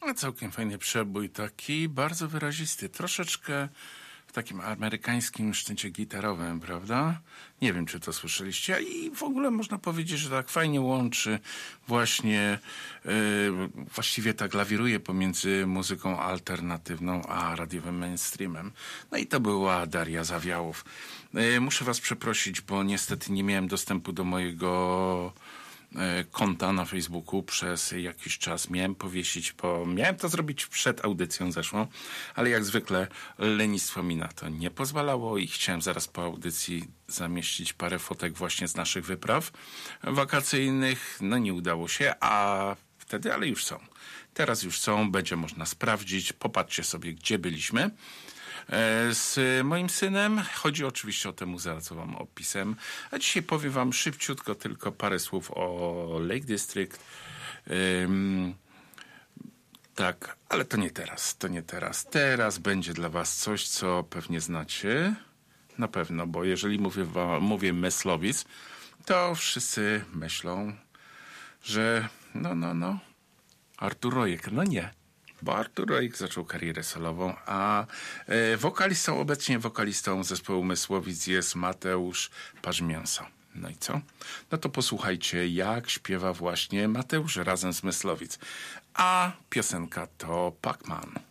Całkiem fajny przebój, taki bardzo wyrazisty, troszeczkę w takim amerykańskim sztyncie gitarowym, prawda? Nie wiem, czy to słyszeliście. I w ogóle można powiedzieć, że tak fajnie łączy właśnie, właściwie tak lawiruje pomiędzy muzyką alternatywną a radiowym mainstreamem. No i to była Daria Zawiałów. Muszę was przeprosić, bo niestety nie miałem dostępu do mojego konta na Facebooku przez jakiś czas. Miałem powiesić, bo miałem to zrobić przed audycją zeszłą, ale jak zwykle lenistwo mi na to nie pozwalało i chciałem zaraz po audycji zamieścić parę fotek właśnie z naszych wypraw wakacyjnych. No nie udało się, a wtedy, ale już są. Teraz już są, będzie można sprawdzić. Popatrzcie sobie, gdzie byliśmy. Z moim synem. Chodzi oczywiście o tę muzeum, co wam opisem. A dzisiaj powiem wam szybciutko tylko parę słów o Lake District. Tak, ale to nie teraz, to nie teraz. Teraz będzie dla was coś, co pewnie znacie. Na pewno, bo jeżeli mówię Myslowic, to wszyscy myślą, że no, Artur Rojek. No nie. Bo Artur Rojek zaczął karierę solową, a obecnie wokalistą zespołu Mysłowic jest Mateusz Parzmięso. No i co? No to posłuchajcie, jak śpiewa właśnie Mateusz razem z Myslowic. A piosenka to Pac-Man.